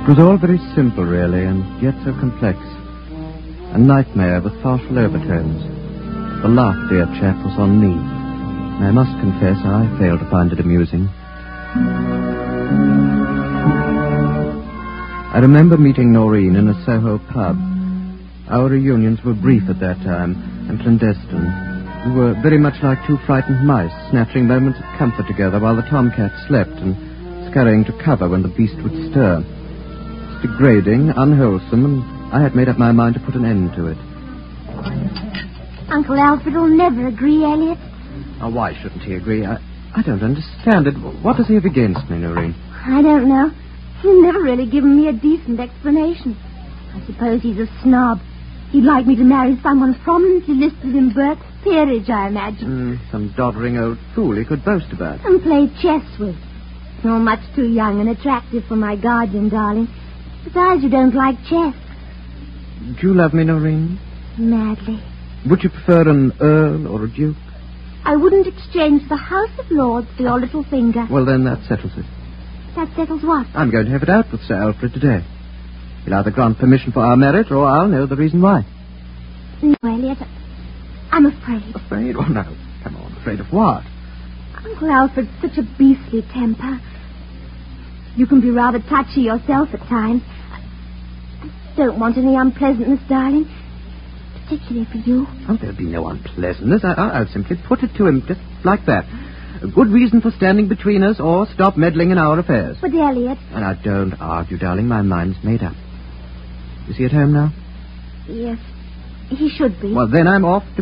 It was all very simple, really, and yet so complex. A nightmare with partial overtones. The laugh, dear chap, was on me. And I must confess I failed to find it amusing. I remember meeting Noreen in a Soho pub. Our reunions were brief at that time, and clandestine. We were very much like two frightened mice, snatching moments of comfort together while the tomcat slept and scurrying to cover when the beast would stir. It's degrading, unwholesome, and I had made up my mind to put an end to it. Uncle Alfred will never agree, Elliot. Oh, why shouldn't he agree? I don't understand it. What does he have against me, Noreen? I don't know. He's never really given me a decent explanation. I suppose he's a snob. He'd like me to marry someone prominently listed in Burke's peerage, I imagine. Some doddering old fool he could boast about. And play chess with. You're much too young and attractive for my guardian, darling. Besides, you don't like chess. Do you love me, Noreen? Madly. Would you prefer an earl or a duke? I wouldn't exchange the House of Lords for your little finger. Well, then that settles it. That settles what? I'm going to have it out with Sir Alfred today. He'll either grant permission for our marriage, or I'll know the reason why. No, Elliot. I'm afraid. Afraid? Oh, no. Come on, afraid of what? Uncle Alfred's such a beastly temper. You can be rather touchy yourself at times. I don't want any unpleasantness, darling. Particularly for you. Oh, there'll be no unpleasantness. I'll simply put it to him just like that. A good reason for standing between us, or stop meddling in our affairs. But, Elliot... And I don't argue, darling. My mind's made up. Is he at home now? Yes, he should be. Well, then I'm off to